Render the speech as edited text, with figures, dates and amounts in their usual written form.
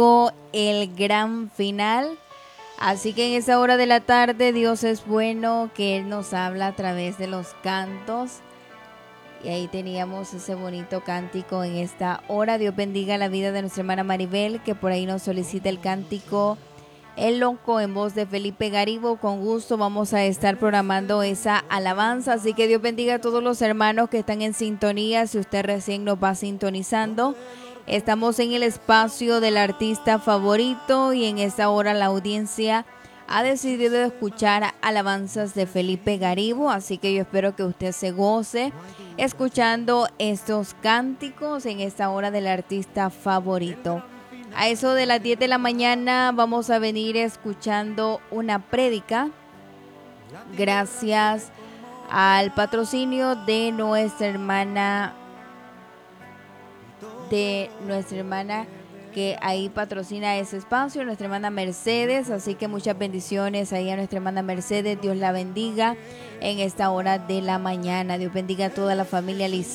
el gran final. Así que en esa hora de la tarde Dios es bueno, que Él nos habla a través de los cantos. Y ahí teníamos ese bonito cántico en esta hora. Dios bendiga la vida de nuestra hermana Maribel, que por ahí nos solicita el cántico El Loco en voz de Felipe Garibo. Con gusto vamos a estar programando esa alabanza. Así que Dios bendiga a todos los hermanos que están en sintonía. Si usted recién nos va sintonizando, estamos en el espacio del artista favorito y en esta hora la audiencia ha decidido escuchar alabanzas de Felipe Garibo, así que yo espero que usted se goce escuchando estos cánticos en esta hora del artista favorito. A eso de las 10 de la mañana vamos a venir escuchando una prédica gracias al patrocinio de nuestra hermana que ahí patrocina ese espacio, nuestra hermana Mercedes. Así que muchas bendiciones ahí a nuestra hermana Mercedes. Dios la bendiga en esta hora de la mañana. Dios bendiga a toda la familia Liz.